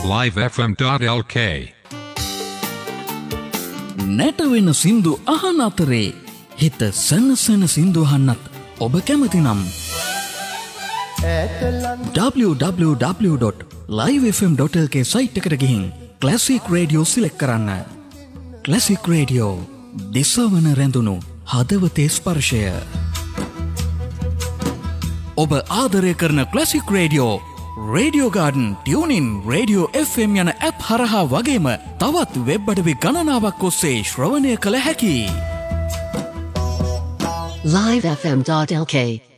livefm.lk නැටවෙන සින්දු අහන අතරේ හිත සනසන සින්දු අහන්නත් ඔබ කැමති නම් www.livefm.lk සයිට් එකට ගිහින් ක්ලාසික් රේඩියෝ සිලෙක්ට් කරන්න. ක්ලාසික් රේඩියෝ දිසවන රැඳුණු හදවතේ ස්පර්ශය. ඔබ ආදරය කරන classic radio radio garden, tuning, radio FM යන ඇප් හරහා වගේම තවත් වෙබ් අඩවි ගණනාවක් ඔස්සේ ශ්‍රවණය කළ හැකි. livefm.lk